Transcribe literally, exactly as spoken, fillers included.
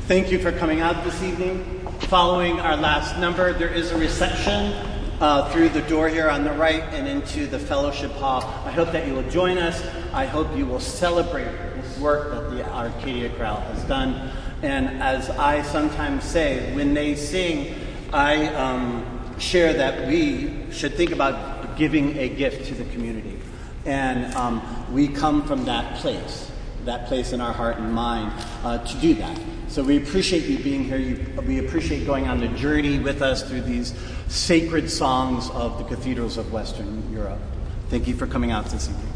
Thank you for coming out this evening. Following our last number, there is a reception uh, through the door here on the right and into the fellowship hall. I hope that you will join us. I hope you will celebrate this work that the Arcadia Chorale has done. And as I sometimes say, when they sing, I um, share that we should think about giving a gift to the community. And um, we come from that place, that place in our heart and mind uh, to do that. So we appreciate you being here. You, we appreciate going on the journey with us through these sacred songs of the cathedrals of Western Europe. Thank you for coming out this evening.